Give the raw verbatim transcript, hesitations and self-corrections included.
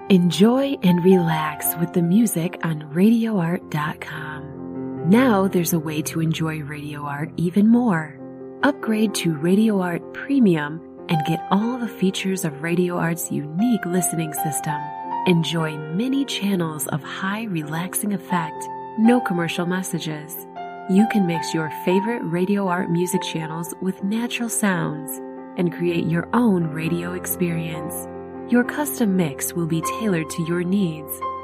Enjoy and relax with the music on radio art dot com. Now there's a way to enjoy Radio Art even more. Upgrade to Radio Art Premium and get all the features of Radio Art's unique listening system. Enjoy many channels of high relaxing effect, no commercial messages. You can mix your favorite Radio Art music channels with natural sounds and create your own radio experience. Your custom mix will be tailored to your needs